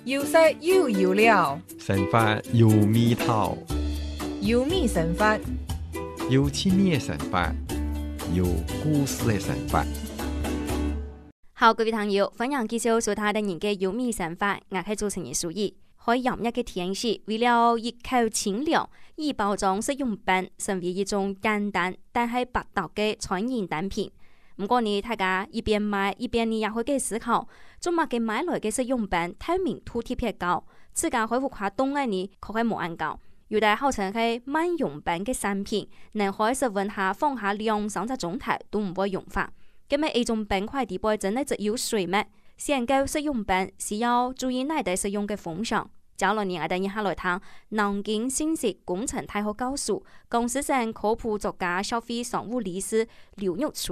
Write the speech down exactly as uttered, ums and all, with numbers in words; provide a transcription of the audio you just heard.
有色有油料， 生活有味道， 有米生活， 有青年生活，有故事的生活。 好，各位朋友，歡迎繼續收睇的人嘅有米生活，我係主持人蘇怡。喺炎熱嘅天氣，為了一口清涼，易包裝食用餅成為一種簡單但係百搭嘅餐飲單品。唔過呢，大家一邊買一邊呢也會嘅思考，做乜嘅買來嘅食用餅透明度特別高，自家開活化凍嘅呢，確係冇按高。有啲號稱係慢用餅嘅產品，能喺室溫下放下兩三個鐘頭都唔會融化。咁咪一種餅塊底部真係只有水咩？選購食用餅是要注意哪啲使用嘅風向。接落嚟我哋一下來談南京信息工程大學教授、江蘇省科普作家、消費商務理事劉玉柱